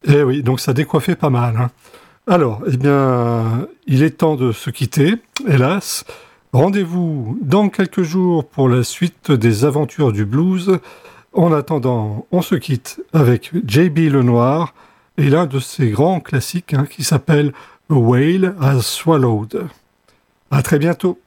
Eh oui, donc ça décoiffait pas mal, hein. Alors, eh bien, il est temps de se quitter, hélas. Rendez-vous dans quelques jours pour la suite des aventures du blues. En attendant, on se quitte avec J.B. Lenoir et l'un de ses grands classiques, hein, qui s'appelle A Whale Has Swallowed. À très bientôt.